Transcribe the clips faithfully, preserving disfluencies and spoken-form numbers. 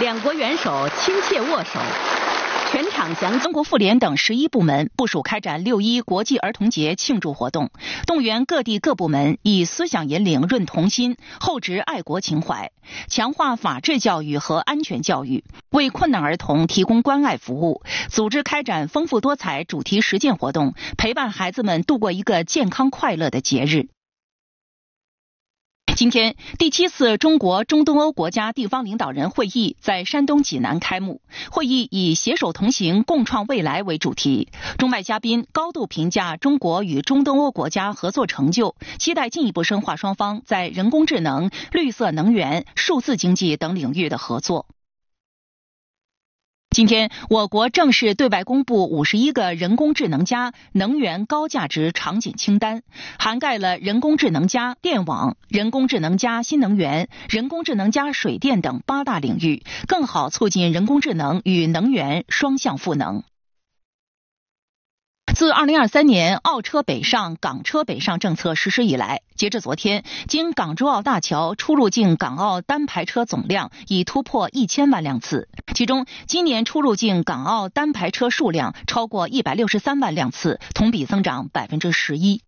两国元首亲切握手。全场详。 中国妇联等十一部门部署开展六一国际儿童节庆祝活动，动员各地各部门以思想引领润童心，厚植爱国情怀，强化法治教育和安全教育，为困难儿童提供关爱服务，组织开展丰富多彩主题实践活动，陪伴孩子们度过一个健康快乐的节日。今天，第七次中国中东欧国家地方领导人会议在山东济南开幕。会议以携手同行，共创未来为主题。中外嘉宾高度评价中国与中东欧国家合作成就，期待进一步深化双方在人工智能、绿色能源、数字经济等领域的合作。今天，我国正式对外公布五十一个人工智能加能源高价值场景清单，涵盖了人工智能加电网、人工智能加新能源、人工智能加水电等八大领域，更好促进人工智能与能源双向赋能。自二零二三年澳车北上、港车北上政策实施以来，截至昨天，经港珠澳大桥出入境港澳单排车总量已突破一千万辆次，其中今年出入境港澳单排车数量超过一百六十三万辆次，同比增长百分之十一。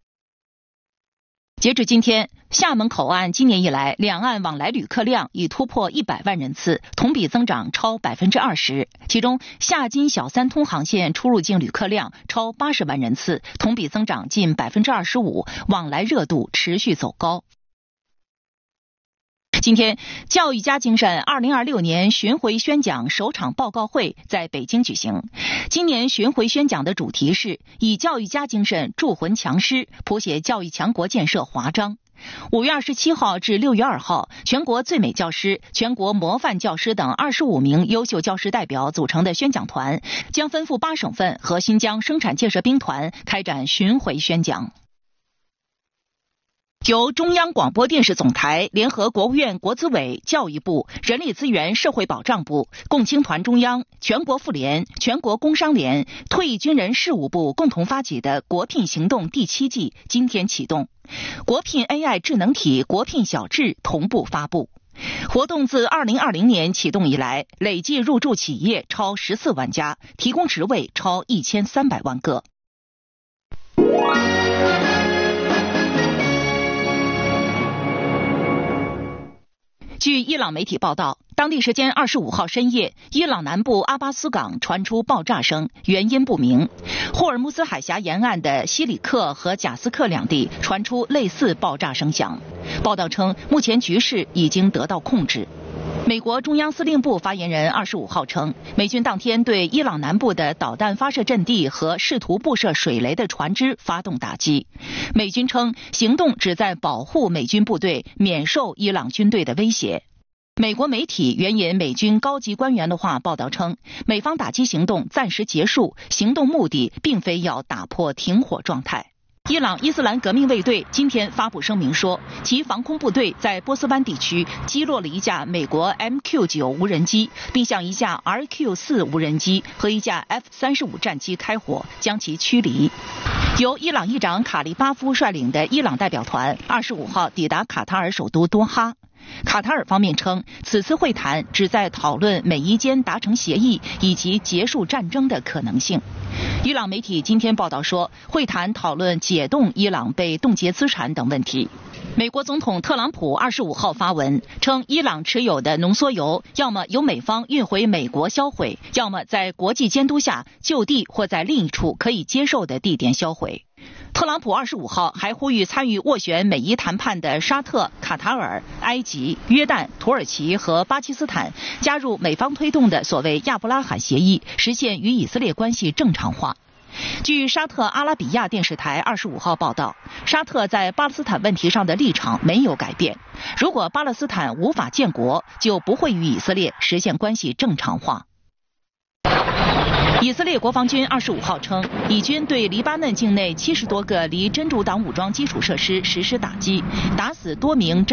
截至今天，厦门口岸今年以来两岸往来旅客量已突破一百万人次，同比增长超百分之二十。其中，厦金小三通航线出入境旅客量超八十万人次，同比增长近百分之二十五，往来热度持续走高。今天，教育家精神二零二六年巡回宣讲首场报告会在北京举行。今年巡回宣讲的主题是以教育家精神铸魂强师，谱写教育强国建设华章。五月二十七号至六月二号，全国最美教师、全国模范教师等二十五名优秀教师代表组成的宣讲团，将分赴八省份和新疆生产建设兵团开展巡回宣讲。由中央广播电视总台联合国务院国资委、教育部、人力资源社会保障部、共青团中央、全国妇联、全国工商联、退役军人事务部共同发起的国聘行动第七季今天启动，国聘 A I 智能体、国聘小智同步发布。活动自二零二零年启动以来，累计入驻企业超十四万家，提供职位超一千三百万个。据伊朗媒体报道，当地时间二十五号深夜，伊朗南部阿巴斯港传出爆炸声，原因不明。霍尔木兹海峡沿岸的西里克和贾斯克两地传出类似爆炸声响。报道称，目前局势已经得到控制。美国中央司令部发言人二十五号称，美军当天对伊朗南部的导弹发射阵地和试图布设水雷的船只发动打击。美军称，行动旨在保护美军部队免受伊朗军队的威胁。美国媒体援引美军高级官员的话报道称，美方打击行动暂时结束，行动目的并非要打破停火状态。伊朗伊斯兰革命卫队今天发布声明说，其防空部队在波斯湾地区击落了一架美国 M Q 九 无人机，并向一架 R Q 四 无人机和一架 F 三十五 战机开火，将其驱离。由伊朗议长卡利巴夫率领的伊朗代表团二十五号抵达卡塔尔首都多哈。卡塔尔方面称，此次会谈旨在讨论美伊间达成协议以及结束战争的可能性。伊朗媒体今天报道说，会谈讨论解冻伊朗被冻结资产等问题。美国总统特朗普二十五号发文称，伊朗持有的浓缩铀要么由美方运回美国销毁，要么在国际监督下就地或在另一处可以接受的地点销毁。特朗普二十五号还呼吁参与斡旋美伊谈判的沙特、卡塔尔、埃及、约旦、土耳其和巴基斯坦加入美方推动的所谓亚伯拉罕协议，实现与以色列关系正常化。据沙特阿拉比亚电视台二十五号报道，沙特在巴勒斯坦问题上的立场没有改变，如果巴勒斯坦无法建国，就不会与以色列实现关系正常化。以色列国防军二十五号称，以军对黎巴嫩境内七十多个离真主党武装基础设施实施打击，打死多名真